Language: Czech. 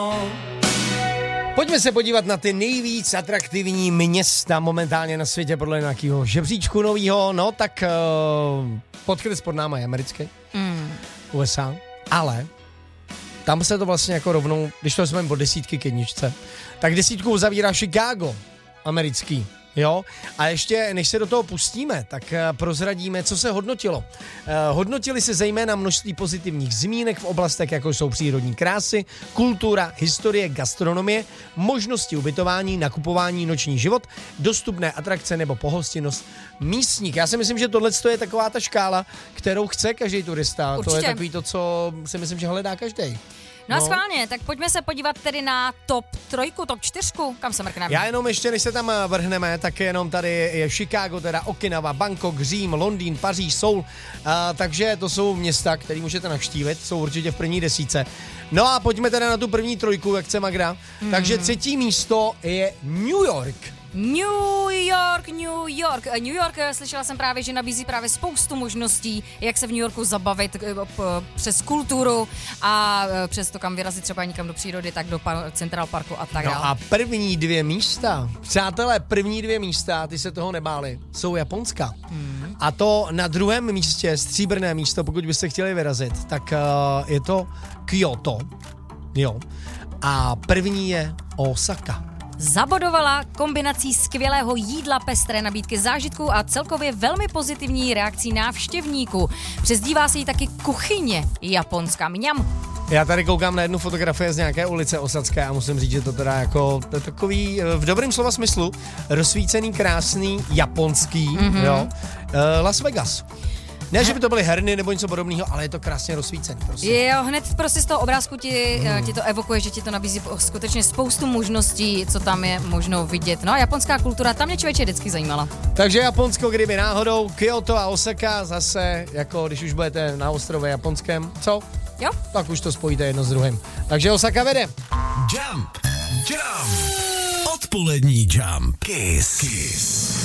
Pojďme se podívat na ty nejvíc atraktivní města momentálně na světě podle nějakého žebříčku novýho. No tak podkres pod náma je americký, USA, ale tam se to vlastně jako rovnou, když to jsme od 10 k 1, tak 10 uzavírá Chicago, americký. Jo, a ještě než se do toho pustíme, tak prozradíme, co se hodnotilo. Hodnotili se zejména množství pozitivních zmínek v oblastech, jako jsou přírodní krásy, kultura, historie, gastronomie, možnosti ubytování, nakupování, noční život, dostupné atrakce nebo pohostinnost místních. Já si myslím, že tohle je taková ta škála, kterou chce každý turista. Určitě. To je takový to, co si myslím, že hledá každý. No a schválně, tak pojďme se podívat tedy na top 3, top 4, kam se mrkneme. Já jenom ještě, než se tam vrhneme, tak jenom tady je Chicago, teda Okinawa, Bangkok, Řím, Londýn, Paříž, Seoul, takže to jsou města, které můžete navštívit, jsou určitě v první 10. No a pojďme teda na tu první 3, jak chce Magda. Takže 3. místo je New York. New York, slyšela jsem právě, že nabízí právě spoustu možností, jak se v New Yorku zabavit přes kulturu a přes to, kam vyrazit třeba někam do přírody, tak do Central Parku a tak dále. No a první 2 místa, přátelé, první 2 místa, ty se toho nebáli, jsou japonská. A to na 2. místě, stříbrné místo, pokud byste chtěli vyrazit, tak je to Kyoto, jo. A první je Osaka. Zabodovala kombinací skvělého jídla, pestré nabídky zážitků a celkově velmi pozitivní reakcí návštěvníků. Přezdívá se jí taky kuchyně japonská. Mňam. Já tady koukám na jednu fotografii z nějaké ulice osadské a musím říct, že to teda jako to je takový v dobrým slova smyslu rozsvícený, krásný, japonský, jo, Las Vegas. Ne, že by to byly herny nebo něco podobného, ale je to krásně rozsvícený. Prostě. Jo, hned prostě z toho obrázku ti to evokuje, že ti to nabízí skutečně spoustu možností, co tam je možno vidět. No a japonská kultura, tam mě člověče vždycky zajímala. Takže Japonsko, kdyby náhodou, Kyoto a Osaka zase, jako když už budete na ostrově japonském, co? Jo. Tak už to spojíte jedno s druhým. Takže Osaka vede. Jump. Odpolední Jump. Kiss.